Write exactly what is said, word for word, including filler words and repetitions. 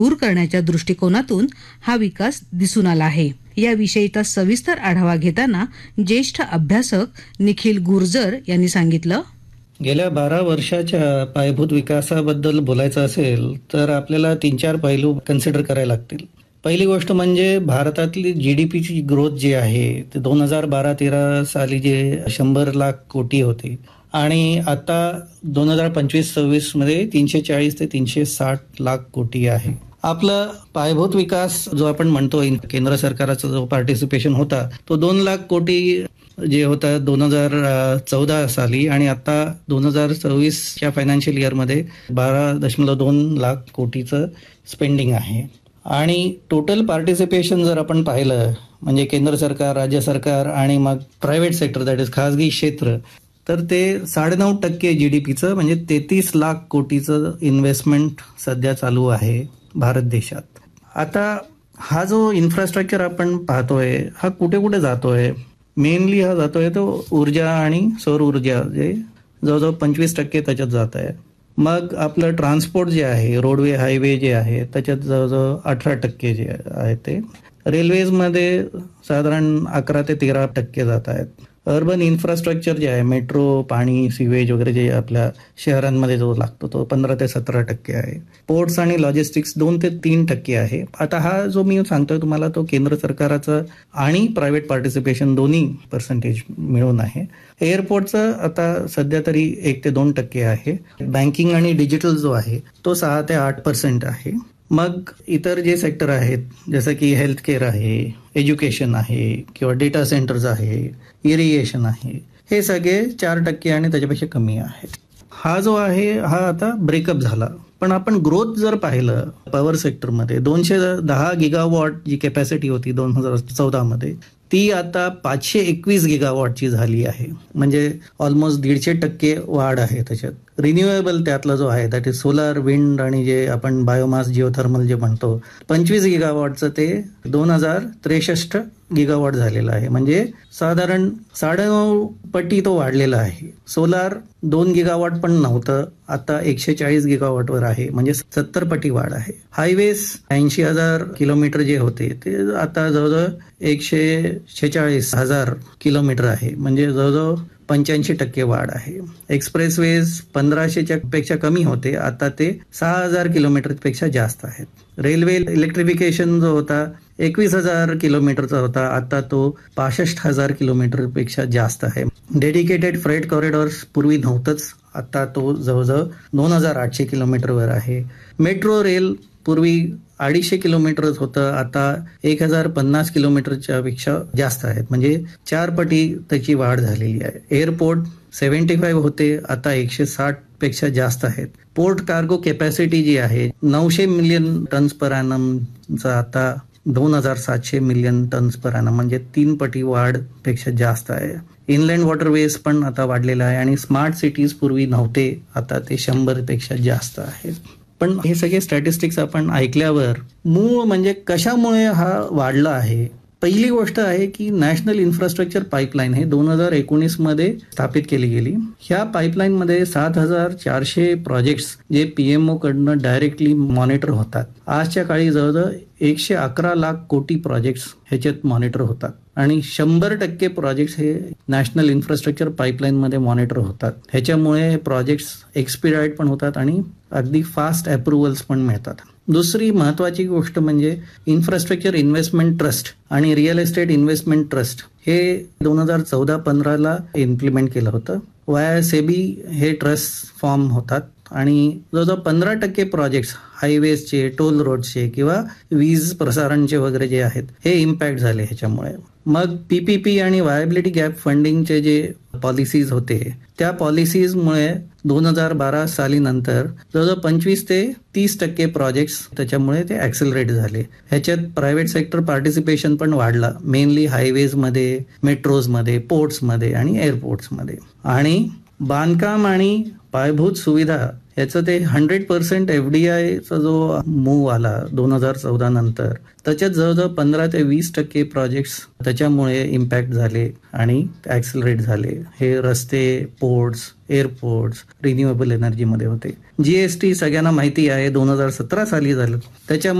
दूर करण्याच्या दृष्टिकोनातून हा विकास दिसून आला आहे. याविषयीचा सविस्तर आढावा घेताना ज्येष्ठ अभ्यासक निखिल गुर्जर यांनी सांगितलं. गेल्या बारा वर्षाच्या पायाभूत विकासाबद्दल बोलायचं असेल तर आपल्याला तीन चार पैलू कन्सिडर करायला लागतील. पहिली गोष्ट म्हणजे भारतातली जी डी पीची ग्रोथ जी आहे ते दोन हजार बारा तेरा साली जे शंभर लाख कोटी होते आणि आता दोन हजार पंचवीस सव्वीस मध्ये तीनशे चाळीस ते तीनशे साठ लाख कोटी आहे. आपला पायाभूत विकास जो आपण म्हणतो केंद्र सरकारचा जो पार्टिसिपेशन होता तो दोन लाख कोटी जे होता दोन हजार चौदा साली आणि आता दोन हजार सव्वीसच्या फायनान्शियल इयरमध्ये बारा दशमलव दोन लाख कोटीचं स्पेंडिंग आहे. आणि टोटल पार्टिसिपेशन जर आपण पाहिलं म्हणजे केंद्र सरकार, राज्य सरकार आणि मग प्रायव्हेट सेक्टर दॅट इज खाजगी क्षेत्र, तर ते साडेनऊ टक्के जी डी पीचं म्हणजे तेहतीस लाख कोटीचं इन्व्हेस्टमेंट सध्या चालू आहे भारत देशात. आता हा जो इन्फ्रास्ट्रक्चर आपण पाहतोय हा कुठे कुठे जातोय, मेनली हा जातोय तो ऊर्जा आणि सौर ऊर्जा जे जवळजवळ पंचवीस टक्के त्याच्यात जात आहे. मग आपलं ट्रान्सपोर्ट जे आहे, रोडवे हायवे जे आहे त्याच्यात जवळजवळ अठरा टक्के जे आहे ते. रेल्वेजमध्ये साधारण अकरा ते तेरा टक्के जात आहेत. अर्बन इन्फ्रास्ट्रक्चर जे आहे, मेट्रो, पाणी, सिवेज वगैरे जे आपल्या शहरांमध्ये जो लागतो तो पंधरा ते सतरा टक्के आहे. पोर्ट्स आणि लॉजिस्टिक्स दोन ते तीन टक्के आहे. आता हा जो मी सांगतोय तुम्हाला तो केंद्र सरकारचा आणि प्रायव्हेट पार्टिसिपेशन दोन्ही पर्सेंटेज मिळून आहे. एअरपोर्टचं आता सध्या तरी एक ते दोन टक्के आहे. बँकिंग आणि डिजिटल जो आहे तो सहा ते आठ पर्सेंट आहे. मग इतर जे सेक्टर आहेत जसं की हेल्थ केअर आहे, एज्युकेशन आहे किंवा डेटा सेंटर्स आहे, इरिगेशन आहे, हे सगळे चार टक्के आणि त्याच्यापेक्षा कमी आहे. हा जो आहे हा आता ब्रेकअप झाला. पण आपण ग्रोथ जर पाहिलं पॉवर सेक्टरमध्ये दोनशे दहा गिगावॉट जी कॅपॅसिटी होती दोन हजार चौदा मध्ये ती आता पाचशे एकवीस गिगावॉटची झाली आहे. म्हणजे ऑलमोस्ट दीडशे टक्के वाढ आहे त्याच्यात. रिन्युएबल त्यातला जो आहे दॅट इज सोलार, विंड आणि जे आपण बायोमास, जिओथर्मल जे म्हणतो पंचवीस गिगावॉटचं ते दोन हजार त्रेसष्ट गिगावॉट झालेलं आहे. म्हणजे साधारण साडेनऊ पटी तो वाढलेला आहे. सोलार दोन गिगावॉट पण नव्हतं, आता एकशे चाळीस गिगावॉटवर आहे, म्हणजे सत्तर पटी वाढ आहे. हायवेज ऐंशी हजार किलोमीटर जे होते ते आता जवळजवळ एकशे शेहेचाळीस हजार किलोमीटर आहे, म्हणजे जवळजवळ पंच्याऐंशी टक्के वाढ आहे. एक्सप्रेसवेज पंधराशेच्या पेक्षा कमी होते, आता ते सहा हजार किलोमीटर पेक्षा जास्त आहेत. रेल्वे इलेक्ट्रिफिकेशन जो होता एकवीस हजार किलोमीटरचा होता, आता तो पासष्ट हजार किलोमीटर पेक्षा जास्त आहे. डेडिकेटेड फ्रेट कॉरिडॉर्स पूर्वी नव्हतंच, आता तो जवळजवळ दोन हजार आठशे किलोमीटरवर आहे. मेट्रो रेल पूर्वी अडीचशे किलोमीटरच होतं, आता एक हजार पन्नास किलोमीटरच्या पेक्षा जास्त आहेत, म्हणजे चार पटी त्याची वाढ झालेली आहे. एअरपोर्ट सेव्हन्टी फाईव्ह होते, आता एकशे साठ पेक्षा जास्त आहेत. पोर्ट कार्गो कॅपॅसिटी जी आहे नऊशे मिलियन टन्स पर ॲनमचा आता दोन हजार सातशे मिलियन टन्स पर ॲनम, म्हणजे तीन पटी वाढ पेक्षा जास्त आहे. इनलँड वॉटरवेज पण आता वाढलेला आहे आणि स्मार्ट सिटीज पूर्वी नव्हते, आता ते शंभर पेक्षा जास्त आहेत. पण हे सगळे स्टॅटिस्टिक्स आपण ऐकल्यावर मूळ म्हणजे कशामुळे हा वाढला आहे. पहिली गोष्ट आहे की नॅशनल इन्फ्रास्ट्रक्चर पाईपलाईन हे दोन हजार एकोणीस मध्ये स्थापित केली गेली. ह्या पाईपलाईन मध्ये सात हजार चारशे प्रोजेक्ट्स जे पीएमओ कडनं डायरेक्टली मॉनिटर होतात. आजच्या काळी जवळजवळ एकशे अकरा लाख कोटी प्रोजेक्ट्स ह्याच्यात मॉनिटर होतात आणि शंभर टक्के प्रोजेक्ट्स हे नॅशनल इन्फ्रास्ट्रक्चर पाईपलाईन मध्ये मॉनिटर होतात. ह्याच्यामुळे हे प्रोजेक्ट्स एक्सपिडाईट पण होतात आणि अगदी फास्ट अप्रुव्हल्स पण मिळतात. दुसरी महत्वाची गोष्ट म्हणजे इन्फ्रास्ट्रक्चर इन्व्हेस्टमेंट ट्रस्ट आणि रिअल एस्टेट इन्व्हेस्टमेंट ट्रस्ट हे दोन हजार चौदा पंधराला इम्प्लिमेंट केलं होतं. वाया सेबी हे ट्रस्ट फॉर्म होतात आणि जवळजवळ पंधरा टक्के प्रोजेक्ट्स हायवेजचे, टोल रोडचे किंवा वीज प्रसारणचे वगैरे जे आहेत हे इम्पॅक्ट झाले ह्याच्यामुळे. मग पीपीपी आणि वायबिलिटी गॅप फंडिंगचे जे पॉलिसीज होते त्या पॉलिसीजमुळे दोन हजार बारा साली नंतर जवळजवळ पंचवीस ते तीस टक्के प्रोजेक्ट्स त्याच्यामुळे ते ऍक्सेलरेट झाले. ह्याच्यात प्रायव्हेट सेक्टर पार्टिसिपेशन पण वाढला, मेनली हायवेजमध्ये, मेट्रोजमध्ये, पोर्ट्समध्ये आणि एअरपोर्ट्समध्ये. आणि बांधकाम आणि पायाभूत सुविधा याचं ते हंड्रेड पर्सेंट एफ डी आयचा जो मूव्ह आला दोन हजार चौदा नंतर, त्याच्यात जवळजवळ पंधरा ते वीस टक्के प्रोजेक्ट्स त्याच्यामुळे इम्पॅक्ट झाले आणि ऍक्सिलरेट झाले. हे रस्ते, पोर्ट्स, एअरपोर्ट्स, रिन्युएबल एनर्जीमध्ये होते. जीएसटी सगळ्यांना माहिती आहे दोन हजार सतरा साली झालं. त्याच्या